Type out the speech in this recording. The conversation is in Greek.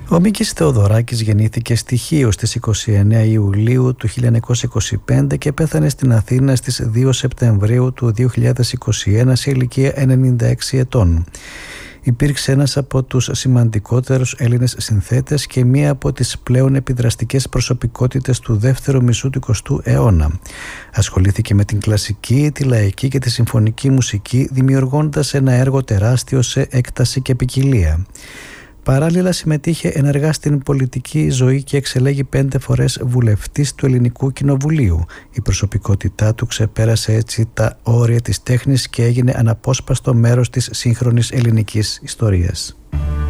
Ο Μίκης Θεοδωράκης γεννήθηκε στη Χίο στις 29 Ιουλίου του 1925 και πέθανε στην Αθήνα στις 2 Σεπτεμβρίου του 2021 σε ηλικία 96 ετών. Υπήρξε ένας από τους σημαντικότερους Έλληνες συνθέτες και μία από τις πλέον επιδραστικές προσωπικότητες του δεύτερου μισού του 20ου αιώνα. Ασχολήθηκε με την κλασική, τη λαϊκή και τη συμφωνική μουσική, δημιουργώντας ένα έργο τεράστιο σε έκταση και ποικιλία. Παράλληλα συμμετείχε ενεργά στην πολιτική ζωή και εξελέγει 5 φορές βουλευτής του Ελληνικού Κοινοβουλίου. Η προσωπικότητά του ξεπέρασε έτσι τα όρια της τέχνης και έγινε αναπόσπαστο μέρος της σύγχρονης ελληνικής ιστορίας.